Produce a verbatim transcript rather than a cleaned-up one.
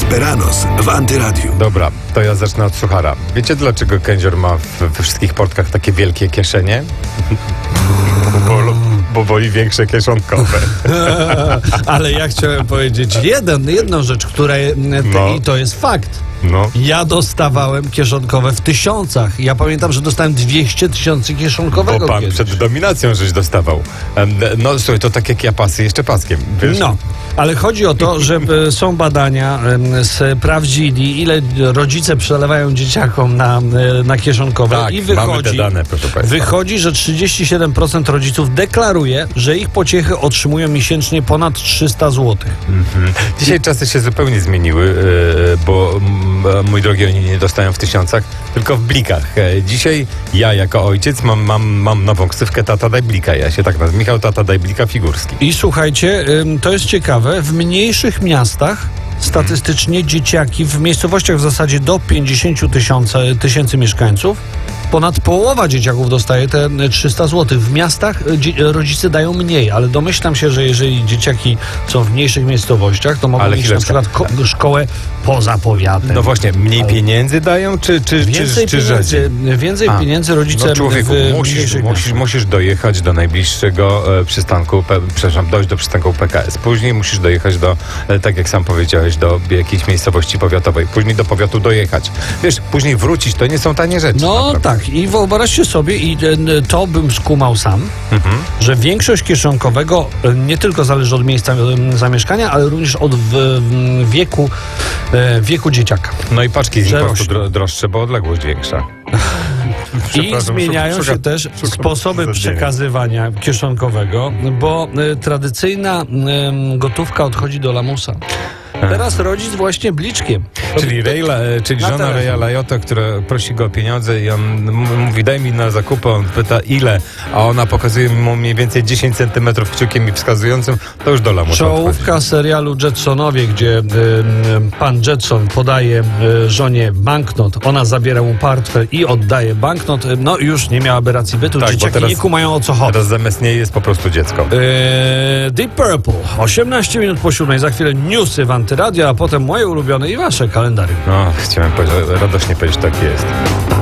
Superanos w Antyradiu. Dobra, to ja zacznę od suchara. Wiecie, dlaczego kędzior ma w, we wszystkich portkach takie wielkie kieszenie? bo, bo woli większe kieszonkowe. Ale ja chciałem powiedzieć jeden, jedną rzecz, która No. i to jest fakt. No. Ja dostawałem kieszonkowe w tysiącach. Ja pamiętam, że dostałem dwieście tysięcy kieszonkowego Bo pan kiedyś. przed dominacją żeś dostawał. Em, No słuchaj, to tak jak ja pasy jeszcze paskiem, wiesz? No, ale chodzi o to, że e, są badania, e, sprawdzili, ile rodzice przelewają dzieciakom na, e, na kieszonkowe Tak, i mamy te wychodzi, dane, proszę państwa. wychodzi, że trzydzieści siedem procent rodziców deklaruje, że ich pociechy otrzymują miesięcznie ponad trzysta złotych. Mhm. Dzisiaj czasy się zupełnie zmieniły, yy, bo mm, mój drogi, oni nie dostają w tysiącach, tylko w blikach. E, Dzisiaj ja jako ojciec mam, mam, mam nową ksywkę Tata Daj Blika. Ja się tak nazywam. Michał Tata Daj Blika Figurski. I słuchajcie, ym, to jest ciekawe, w mniejszych miastach statystycznie dzieciaki w miejscowościach w zasadzie do pięćdziesiąt tysięcy mieszkańców, ponad połowa dzieciaków dostaje te trzysta złotych. W miastach dzie- rodzice dają mniej, ale domyślam się, że jeżeli dzieciaki są w mniejszych miejscowościach, to mogą Ale mieć na chwileczkę. przykład ko- szkołę poza powiatem. No właśnie, mniej pieniędzy dają, czy, czy, Więcej czy, czy pieniędzy, rzadziej? więcej A, pieniędzy rodzice No człowieku, w musisz, mniejszych musisz, miastach. musisz dojechać do najbliższego e, przystanku, pe, przepraszam, dojść do przystanku P K S. Później musisz dojechać do, e, tak jak sam powiedziałeś, do jakiejś miejscowości powiatowej. Później do powiatu dojechać. Wiesz, później wrócić, to nie są tanie rzeczy. No naprawdę. tak, i wyobraźcie sobie, i e, to bym skumał sam, Mhm. że większość kieszonkowego e, nie tylko zależy od miejsca e, zamieszkania, ale również od w, w wieku, e, wieku dzieciaka. No i paczki z Że importu rośnie. dro, droższe, bo odległość większa. I Przepraszam, zmieniają szukam- się szukam- też szukam sposoby uzasadnienia. przekazywania kieszonkowego, bo e, tradycyjna e, gotówka odchodzi do lamusa. Teraz rodzic właśnie bliczkiem. Czyli, Rejla, e, czyli Na żona telefon. Reja Lajota, która prosi go o pieniądze i on m- mówi, daj mi na zakupy, on pyta ile, a ona pokazuje mu mniej więcej dziesięć centymetrów kciukiem i wskazującym, to już do lamusa odchodzi. Czołówka serialu Jetsonowie, gdzie y, y, pan Jetson podaje y, żonie banknot, ona zabiera mu portfel i oddaje banknot, y, no już nie miałaby racji bytu, Tak, bo dzieciaki teraz- nie kumają o co chodzi. Teraz zamiast niej jest po prostu dziecko. Eee, Deep Purple, osiemnaście minut po siódmej, za chwilę newsy w Antyradio, a potem moje ulubione i wasze kalendarium. No, chciałem powiedzieć, radośnie powiedzieć, tak jest.